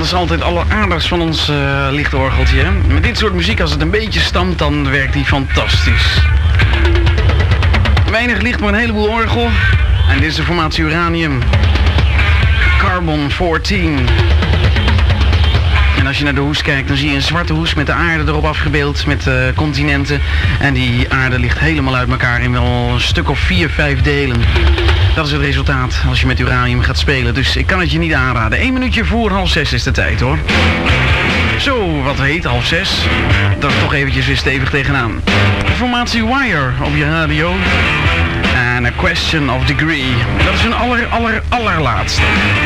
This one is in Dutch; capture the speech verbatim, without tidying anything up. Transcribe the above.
is altijd alleraardigst van ons uh, lichtorgeltje. Hè? Met dit soort muziek, als het een beetje stamt, dan werkt die fantastisch. Weinig licht, maar een heleboel orgel. En dit is de formatie Uranium. Carbon veertien. En als je naar de hoes kijkt, dan zie je een zwarte hoes met de aarde erop afgebeeld, met uh, continenten. En die aarde ligt helemaal uit elkaar in wel een stuk of vier, vijf delen. Dat is het resultaat als je met uranium gaat spelen. Dus ik kan het je niet aanraden. Eén minuutje voor half zes is de tijd, hoor. Zo, wat heet half zes? Dat is toch eventjes weer stevig tegenaan. Formatie Wire op je radio. En A Question of Degree. Dat is hun aller, aller, allerlaatste.